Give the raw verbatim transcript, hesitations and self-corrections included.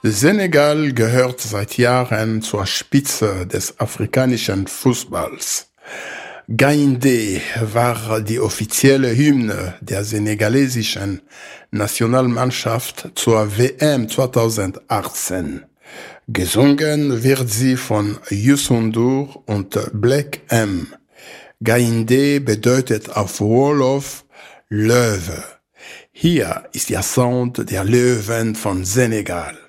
Senegal gehört seit Jahren zur Spitze des afrikanischen Fußballs. Gaïndé war die offizielle Hymne der senegalesischen Nationalmannschaft zur W M zweitausendachtzehn. Gesungen wird sie von Youssou N'Dour und Black M. Gaïndé bedeutet auf Wolof Löwe. Hier ist der Sound der Löwen von Senegal.